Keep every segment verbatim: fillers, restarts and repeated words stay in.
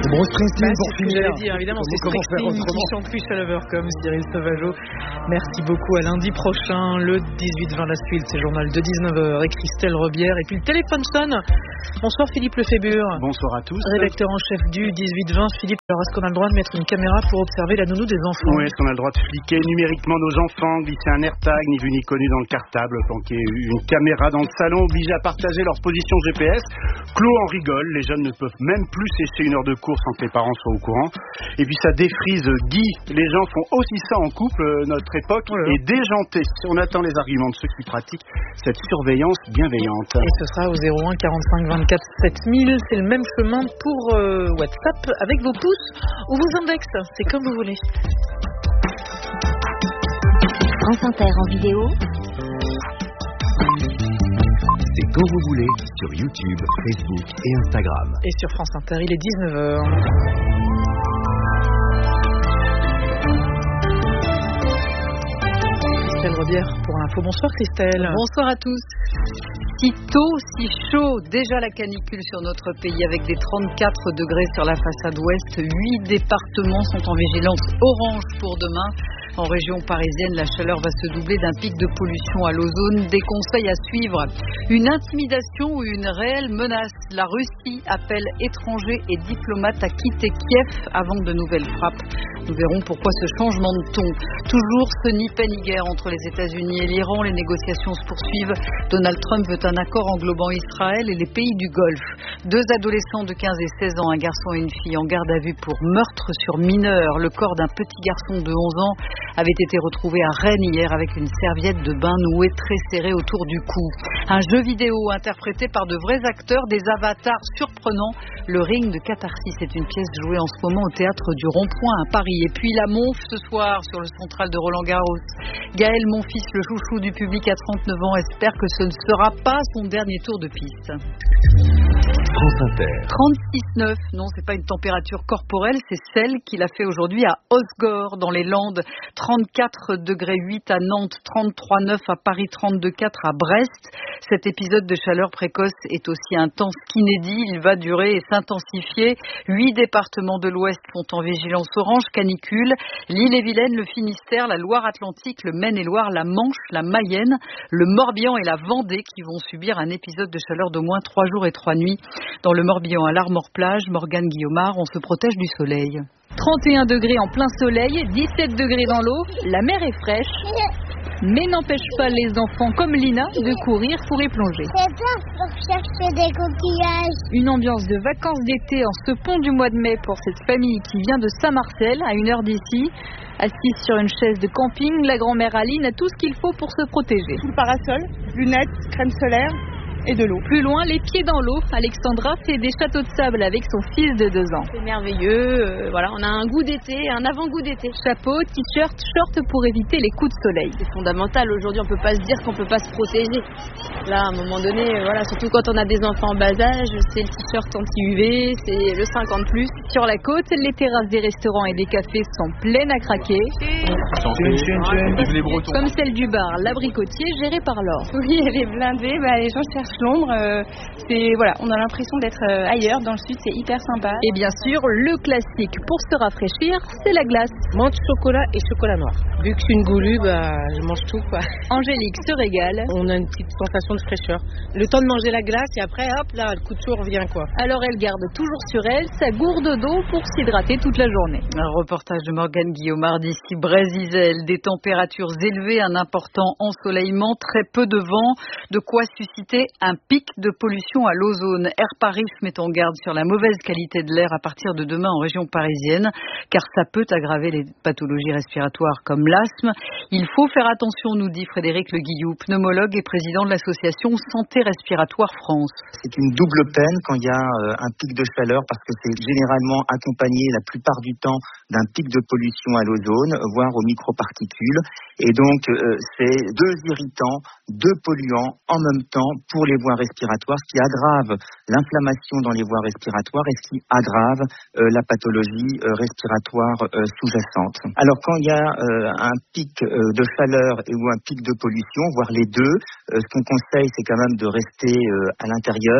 Bon, Springsteen bah, pour finir. Dire, évidemment, c'est Springsteen qui chante Fish à Lover comme Cyril Sauvageau. Merci beaucoup. À lundi prochain, le dix-huit vingt, la suite, c'est le journal de dix-neuf heures et Christelle Rebière. Et puis le téléphone sonne. Bonsoir Philippe Lefébure. Bonsoir à tous. Rédacteur en chef du dix-huit vingt. Philippe, alors est-ce qu'on a le droit de mettre une caméra pour observer la nounou des enfants? Oui, est-ce qu'on a le droit de fliquer numériquement nos enfants, glisser un AirTag, ni vu ni connu dans le cartable, planquer une caméra dans le salon, obligé à partager leur position G P S? Claude en rigole, les jeunes ne peuvent même plus sécher une heure de cours sans que les parents soient au courant. Et puis ça défrise Guy, les gens font aussi ça en couple, notre époque ouais. est déjantée. On attend les arguments de ceux qui pratiquent cette surveillance bienveillante. Et ce sera au zéro un quarante-cinq vingt-quatre sept mille, c'est le même chemin pour euh, WhatsApp avec vos pouces ou vos index, c'est comme vous voulez. France Inter en vidéo. C'est quand vous voulez sur YouTube, Facebook et Instagram. Et sur France Inter, il est dix-neuf heures. Christelle Rebière pour l'info. Bonsoir Christelle. Bonsoir à tous. Si tôt, si chaud, déjà la canicule sur notre pays avec des trente-quatre degrés sur la façade ouest. Huit départements sont en vigilance orange pour demain. En région parisienne, la chaleur va se doubler d'un pic de pollution à l'ozone. Des conseils à suivre. Une intimidation ou une réelle menace. La Russie appelle étrangers et diplomates à quitter Kiev avant de nouvelles frappes. Nous verrons pourquoi ce changement de ton. Toujours ce ni paix ni guerre entre les États-Unis et l'Iran. Les négociations se poursuivent. Donald Trump veut un accord englobant Israël et les pays du Golfe. Deux adolescents de quinze et seize ans, un garçon et une fille en garde à vue pour meurtre sur mineur. Le corps d'un petit garçon de onze ans avait été retrouvé à Rennes hier avec une serviette de bain nouée très serrée autour du cou. Un jeu vidéo interprété par de vrais acteurs, des avatars surprenants. Le Ring de Catharsis est une pièce jouée en ce moment au théâtre du Rond-Point à Paris. Et puis la Monf ce soir sur le central de Roland-Garros. Gaël Monfils, le chouchou du public à trente-neuf ans, espère que ce ne sera pas son dernier tour de piste. France Inter. trente-six neuf, non, c'est pas une température corporelle, c'est celle qu'il a fait aujourd'hui à Osgore dans les Landes. trente-quatre degrés huit à Nantes, trente-trois neuf à Paris, trente-deux quatre à Brest. Cet épisode de chaleur précoce est aussi intense qu'inédit. Il va durer et s'intensifier. Huit départements de l'Ouest sont en vigilance orange, canicule. L'Île-et-Vilaine, le Finistère, la Loire-Atlantique, le Maine-et-Loire, la Manche, la Mayenne, le Morbihan et la Vendée qui vont subir un épisode de chaleur d'au moins trois jours et trois nuits. Dans le Morbihan, à l'Armor-Plage, Morgane Guillaumard, on se protège du soleil. trente et un degrés en plein soleil, dix-sept degrés dans l'eau, la mer est fraîche, mais n'empêche pas les enfants comme Lina de courir pour y plonger. C'est bien pour chercher des coquillages. Une ambiance de vacances d'été en ce pont du mois de mai pour cette famille qui vient de Saint-Marcel, à une heure d'ici. Assise sur une chaise de camping, la grand-mère Aline a tout ce qu'il faut pour se protéger. Tout le parasol, lunettes, crème solaire et de l'eau. Plus loin, les pieds dans l'eau, Alexandra fait des châteaux de sable avec son fils de deux ans. C'est merveilleux, euh, voilà, on a un goût d'été, un avant-goût d'été. Chapeau, t-shirt, short pour éviter les coups de soleil. C'est fondamental, aujourd'hui on peut pas se dire qu'on peut pas se protéger. Là, à un moment donné, voilà, surtout quand on a des enfants en bas âge, c'est le t-shirt anti-U V, c'est le cinquante plus. Sur la côte, les terrasses des restaurants et des cafés sont pleines à craquer. Comme celle du bar L'Abricotier, géré par Laure. Oui, elle est blindée, bah, les gens cherchent l'ombre. Euh, c'est, voilà, on a l'impression d'être euh, ailleurs, dans le sud, c'est hyper sympa. Et bien sûr, le classique pour se rafraîchir, c'est la glace. Menthe, chocolat et chocolat noir. Vu que je suis une goulue, bah, je mange tout, quoi. Angélique se régale. On a une petite sensation de fraîcheur. Le temps de manger la glace et après, hop, là, le coup de chaud revient, quoi. Alors elle garde toujours sur elle sa gourde d'eau pour s'hydrater toute la journée. Un reportage de Morgane Guillaumard d'ici Brésil. Des températures élevées, un important ensoleillement, très peu de vent, de quoi susciter un pic de pollution à l'ozone. Air Paris met en garde sur la mauvaise qualité de l'air à partir de demain en région parisienne, car ça peut aggraver les pathologies respiratoires comme l'asthme. Il faut faire attention, nous dit Frédéric Le Guillou, pneumologue et président de l'association Santé Respiratoire France. C'est une double peine quand il y a un pic de chaleur, parce que c'est généralement accompagné la plupart du temps d'un pic de pollution à l'ozone, voire aux microparticules. Et donc, euh, c'est deux irritants, deux polluants en même temps pour les voies respiratoires, ce qui aggrave l'inflammation dans les voies respiratoires et ce qui aggrave euh, la pathologie euh, respiratoire euh, sous-jacente. Alors, quand il y a euh, un pic euh, de chaleur et ou un pic de pollution, voire les deux, euh, ce qu'on conseille, c'est quand même de rester euh, à l'intérieur.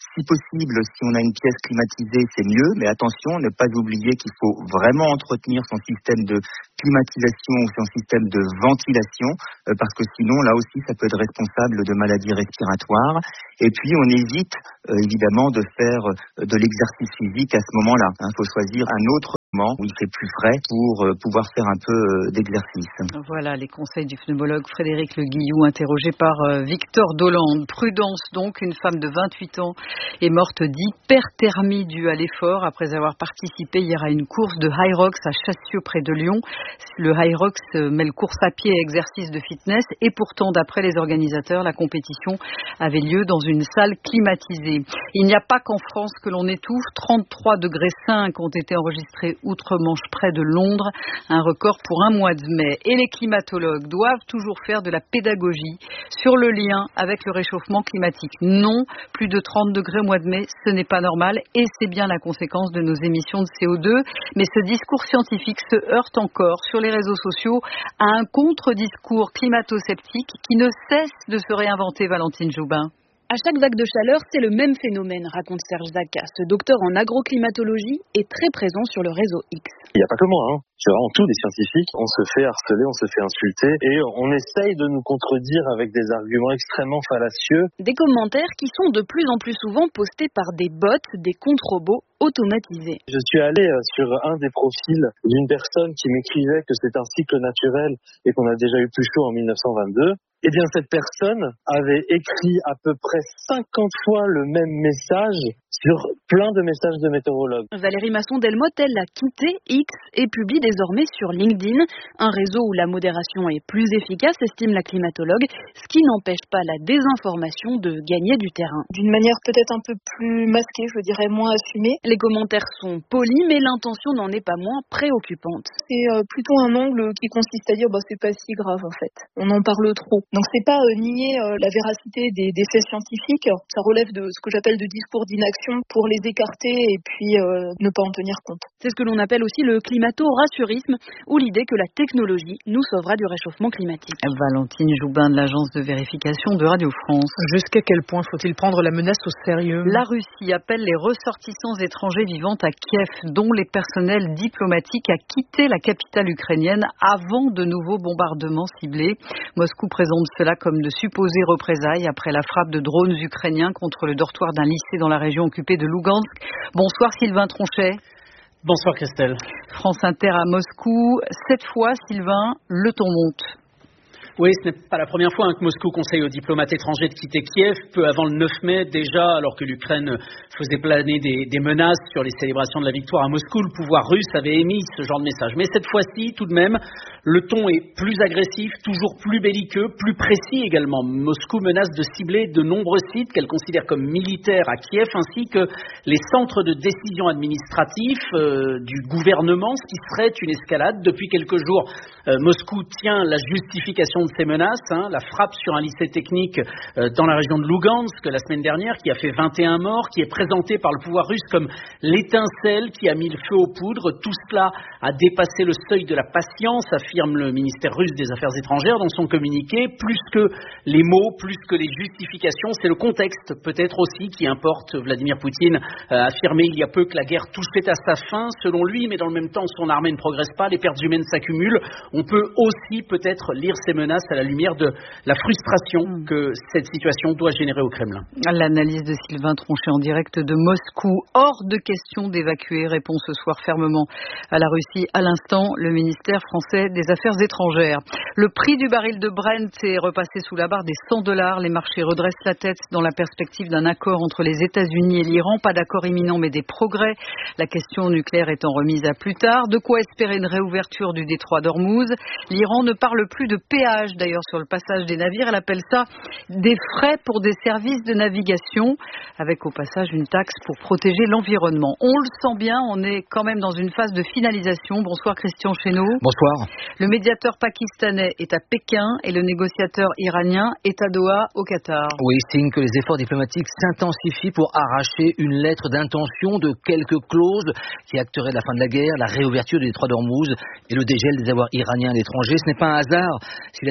si possible, si on a une pièce climatisée, c'est mieux, mais attention, ne pas oublier qu'il faut vraiment entretenir son système de climatisation ou son système de ventilation, euh, parce que sinon, là aussi, ça peut être responsable de maladies respiratoires. Et puis, on évite euh, évidemment de faire euh, de l'exercice physique à ce moment-là. Il hein, faut choisir un autre moment où il fait plus frais pour euh, pouvoir faire un peu euh, d'exercice. Voilà les conseils du pneumologue Frédéric Le Guillou, interrogé par euh, Victor Dolande. Prudence donc, une femme de vingt-huit ans est morte d'hyperthermie due à l'effort après avoir participé hier à une course de Hyrox à Chassieux près de Lyon. Le Hyrox mêle course à pied et exercice de fitness et pourtant d'après les organisateurs, la compétition avait lieu dans une salle climatisée. Il n'y a pas qu'en France que l'on étouffe. trente-trois degrés cinq ont été enregistrés outre-Manche près de Londres, un record pour un mois de mai. Et les climatologues doivent toujours faire de la pédagogie sur le lien avec le réchauffement climatique. Non, plus de trente degrés au mois de mai, ce n'est pas normal et c'est bien la conséquence de nos émissions de C O deux. Mais ce discours scientifique se heurte encore sur les réseaux sociaux à un contre-discours climato-sceptique qui ne cesse de se réinventer, Valentine Joubin. À chaque vague de chaleur, c'est le même phénomène, raconte Serge Zaka. Ce docteur en agroclimatologie est très présent sur le réseau X. Il n'y a pas que moi, hein. C'est vraiment tous les scientifiques. On se fait harceler, on se fait insulter et on essaye de nous contredire avec des arguments extrêmement fallacieux. Des commentaires qui sont de plus en plus souvent postés par des bots, des comptes robots automatisés. Je suis allé sur un des profils d'une personne qui m'écrivait que c'est un cycle naturel et qu'on a déjà eu plus chaud en mille neuf cent vingt-deux. Eh bien, cette personne avait écrit à peu près cinquante fois le même message sur plein de messages de météorologues. Valérie Masson-Delmotte, elle a quitté X et publie désormais sur LinkedIn, un réseau où la modération est plus efficace, estime la climatologue, ce qui n'empêche pas la désinformation de gagner du terrain. D'une manière peut-être un peu plus masquée, je dirais moins assumée. Les commentaires sont polis, mais l'intention n'en est pas moins préoccupante. C'est euh, plutôt un angle qui consiste à dire bah, c'est pas si grave en fait, on en parle trop. Donc c'est pas euh, nier euh, la véracité des, des faits scientifiques, ça relève de ce que j'appelle de discours d'inaction pour les écarter et puis euh, ne pas en tenir compte. C'est ce que l'on appelle aussi le climato-rassurisme ou l'idée que la technologie nous sauvera du réchauffement climatique. Valentine Joubin de l'agence de vérification de Radio France. Jusqu'à quel point faut-il prendre la menace au sérieux ? La Russie appelle les ressortissants étrangers vivant à Kiev, dont les personnels diplomatiques, à quitter la capitale ukrainienne avant de nouveaux bombardements ciblés. Moscou présente cela comme de supposées représailles après la frappe de drones ukrainiens contre le dortoir d'un lycée dans la région occupée de Lugansk. Bonsoir Sylvain Tronchet. Bonsoir Christelle. France Inter à Moscou. Cette fois, Sylvain, le ton monte. Oui, ce n'est pas la première fois hein, que Moscou conseille aux diplomates étrangers de quitter Kiev, peu avant le neuf mai déjà, alors que l'Ukraine faisait planer des, des menaces sur les célébrations de la victoire à Moscou. Le pouvoir russe avait émis ce genre de message. Mais cette fois-ci, tout de même, le ton est plus agressif, toujours plus belliqueux, plus précis également. Moscou menace de cibler de nombreux sites qu'elle considère comme militaires à Kiev, ainsi que les centres de décision administratifs euh, du gouvernement, ce qui serait une escalade. Depuis quelques jours, euh, Moscou tient la justification de ces menaces, hein, la frappe sur un lycée technique euh, dans la région de Lugansk la semaine dernière, qui a fait vingt et un morts, qui est présentée par le pouvoir russe comme l'étincelle qui a mis le feu aux poudres. Tout cela a dépassé le seuil de la patience, affirme le ministère russe des Affaires étrangères dans son communiqué. Plus que les mots, plus que les justifications, c'est le contexte peut-être aussi qui importe. Vladimir Poutine a affirmé il y a peu que la guerre touchait à sa fin, selon lui, mais dans le même temps son armée ne progresse pas, les pertes humaines s'accumulent. On peut aussi peut-être lire ces menaces à la lumière de la frustration que cette situation doit générer au Kremlin. L'analyse de Sylvain Tronchet en direct de Moscou. Hors de question d'évacuer, répond ce soir fermement à la Russie. À l'instant, le ministère français des Affaires étrangères. Le prix du baril de Brent est repassé sous la barre des cent dollars. Les marchés redressent la tête dans la perspective d'un accord entre les États-Unis et l'Iran. Pas d'accord imminent, mais des progrès. La question nucléaire étant remise à plus tard. De quoi espérer une réouverture du détroit d'Ormuz. L'Iran ne parle plus de péage d'ailleurs sur le passage des navires. Elle appelle ça des frais pour des services de navigation, avec au passage une taxe pour protéger l'environnement. On le sent bien, on est quand même dans une phase de finalisation. Bonsoir Christian Chesneau. Bonsoir. Le médiateur pakistanais est à Pékin et le négociateur iranien est à Doha au Qatar. Oui, signe que les efforts diplomatiques s'intensifient pour arracher une lettre d'intention de quelques clauses qui acteraient la fin de la guerre, la réouverture du détroit d'Ormuz et le dégel des avoirs iraniens à l'étranger. Ce n'est pas un hasard si la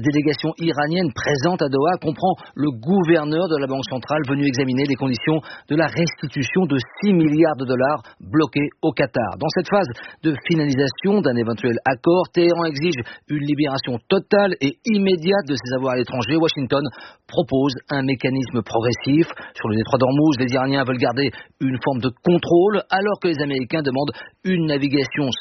délégation iranienne présente à Doha comprend le gouverneur de la Banque centrale venu examiner les conditions de la restitution de six milliards de dollars bloqués au Qatar. Dans cette phase de finalisation d'un éventuel accord, Téhéran exige une libération totale et immédiate de ses avoirs à l'étranger. Washington propose un mécanisme progressif. Sur le détroit d'Ormuz, les Iraniens veulent garder une forme de contrôle alors que les Américains demandent une navigation